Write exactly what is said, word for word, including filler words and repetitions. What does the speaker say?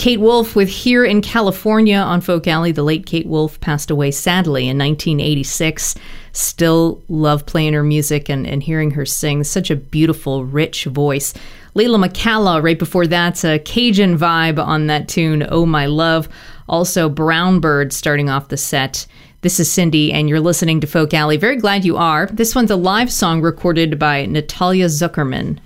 Kate Wolf with Here in California on Folk Alley. The late Kate Wolf passed away sadly in nineteen eighty-six. Still love playing her music and, and hearing her sing. Such a beautiful, rich voice. Layla McCalla, right before that, a Cajun vibe on that tune, Oh My Love. Also, Brown Bird starting off the set. This is Cindy, and you're listening to Folk Alley. Very glad you are. This one's a live song recorded by Natalia Zuckerman.